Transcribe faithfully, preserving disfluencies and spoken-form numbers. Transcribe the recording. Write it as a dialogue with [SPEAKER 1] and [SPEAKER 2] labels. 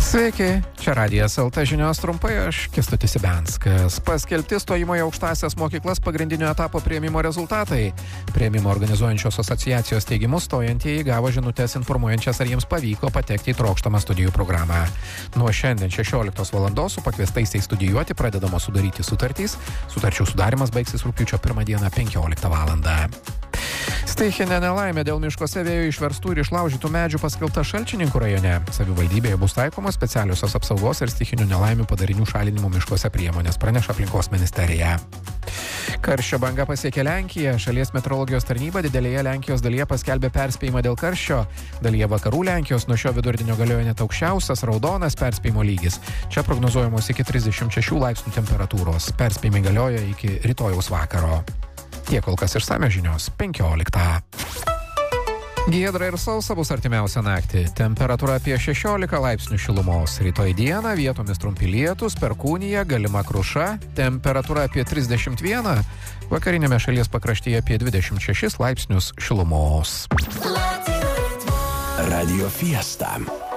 [SPEAKER 1] Sveiki, čia Radijas L T žinios trumpai, aš Kęstutis Ibenskas. Paskelbti stojimo į aukštąsias mokyklas pagrindinio etapo priėmimo rezultatai. Priėmimo organizuojančios asociacijos teigimu stojantieji gavo žinutes informuojančias, ar jiems pavyko patekti į trokštamą studijų programą. Nuo šiandien šešioliktos valandos su pakviestaisiais studijuoti pradedamos sudaryti sutartys. Sutarčių sudarimas baigsis rugpjūčio pirmą dieną penkioliktą valandą. Stichinė nelaimė dėl miškose vėjo išverstų ir išlaužytų medžių paskelbta Šalčininkų rajone. Savivaldybėje bus taikomos specialiosios apsaugos ir stichinių nelaimių padarinių šalinimo miškose priemonės, praneša aplinkos ministerija. Karščio banga pasiekė Lenkiją. Šalies meteorologijos tarnyba didelėje Lenkijos dalyje paskelbė perspėjimą dėl karščio. Dalyje vakarų Lenkijos nuo šio vidurdienio galioja net aukščiausias raudonas perspėjimo lygis. Čia prognozuojamos iki trisdešimt šešių laipsnių temperatūros. Perspėjimai galioja iki rytojaus vakaro. Tiek kol kas išsamios žinios penkioliktą. Giedra ir sausa bus artimiausią naktį. Temperatūra apie šešiolika laipsnių šilumos. Rytoj dieną vietomis trumpi lietūs, perkūnija, galima kruša. Temperatūra apie trisdešimt vieną. Vakarinėme šalies pakraštyje apie dvidešimt šešis laipsnius šilumos.
[SPEAKER 2] Radio Fiesta.